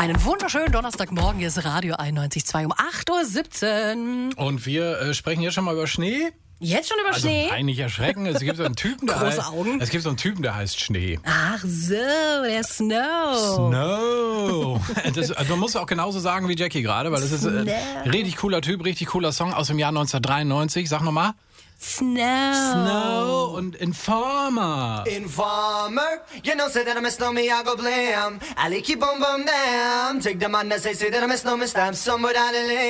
Einen wunderschönen Donnerstagmorgen, hier ist Radio 91.2 um 8.17 Uhr. Und wir sprechen jetzt schon mal über Schnee. Jetzt schon über Schnee? Eigentlich erschrecken. Es gibt so einen Typen, der heißt Schnee. Ach so, der Snow. Snow. Man muss auch genauso sagen wie Jackie gerade, weil das ist ein richtig cooler Typ, richtig cooler Song aus dem Jahr 1993. Sag nochmal. Snow und Informer. Informer, you know, say that I miss no me, I go blam. I keep on bum damn. Take the man that say that I miss no me, stamp somewhere down the lane.